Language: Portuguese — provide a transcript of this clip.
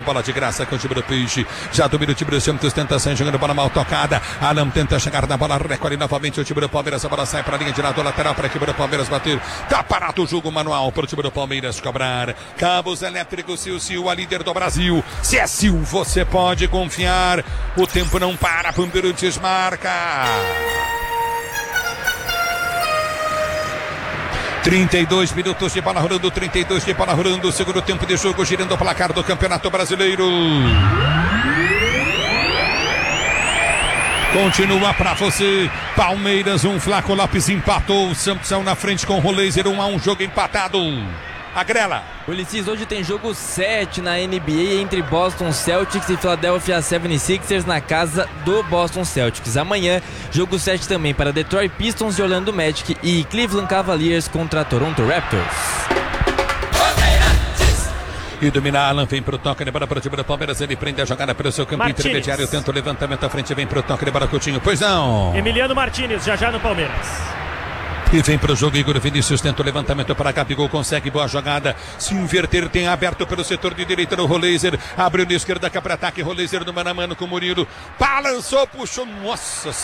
bola de graça com o time do Peixe. Já domina o time do Santos, tenta sair jogando bola mal tocada. Alan tenta chegar na bola, recolhe novamente o time do Palmeiras. A bola sai para a linha de lado lateral para a equipe do Palmeiras bater. Tá parado o jogo manual para o time do Palmeiras cobrar. Cabos elétricos Sil, a líder do Brasil. Se é Sil, você pode confiar. O tempo não para, Bandeirantes marca. 32 minutos de bola rolando, 32 de bola rolando, segundo tempo de jogo, girando o placar do Campeonato Brasileiro. Continua pra você, Palmeiras 1, Flaco Lopes empatou, Sampson na frente com o Roleiser, 1-1, jogo empatado. Agrela. Ulisses, hoje tem jogo 7 na NBA entre Boston Celtics e Philadelphia 76ers na casa do Boston Celtics. Amanhã, jogo 7 também para Detroit Pistons e Orlando Magic e Cleveland Cavaliers contra Toronto Raptors. E domina Alan, vem pro toque de bola para o time do Palmeiras, ele prende a jogada pelo seu campo intermediário, tenta o levantamento à frente, vem pro toque de bola, Coutinho, pois não. Emiliano Martínez, já no Palmeiras. E vem para o jogo, Igor Vinícius tenta o levantamento para Gabigol, consegue boa jogada, se inverter, tem aberto pelo setor de direita no Roleiser, abriu na esquerda, cá para ataque, Roleiser no mano a mano com o Murilo, balançou, puxou, nossa